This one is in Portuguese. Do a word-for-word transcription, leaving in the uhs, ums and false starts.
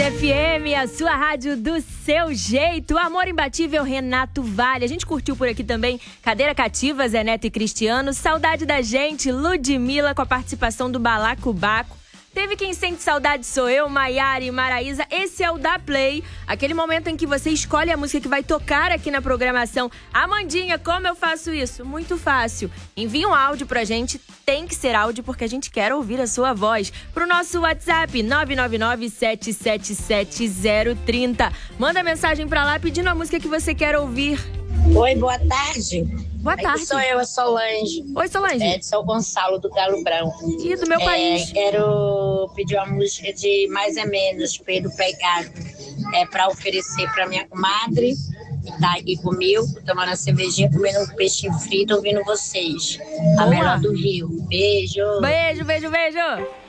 F M, a sua rádio do seu jeito. Amor Imbatível, Renato Vale. A gente curtiu por aqui também Cadeira Cativa, Zé Neto e Cristiano. Saudade da Gente, Ludmilla, com a participação do Balacobaco. Teve Quem Sente Saudade Sou Eu, Maiara e Maraísa. Esse é o Da Play, aquele momento em que você escolhe a música que vai tocar aqui na programação. Amandinha, como eu faço isso? Muito fácil. Envia um áudio pra gente, tem que ser áudio porque a gente quer ouvir a sua voz. Pro nosso WhatsApp, nove nove nove, sete sete sete, zero três zero. Manda mensagem pra lá pedindo a música que você quer ouvir. Oi, boa tarde. Boa tarde. Aqui sou eu, a Solange. Oi, Solange. É de São Gonçalo, do Galo Branco. E do meu é, país. Quero pedir uma música de Mais é Menos, Pedro Pegado. É para oferecer para minha comadre, que tá aqui comigo, tomando a cervejinha, comendo um peixe frito, ouvindo vocês. A Boa. melhor do Rio. Beijo. Beijo, beijo, beijo.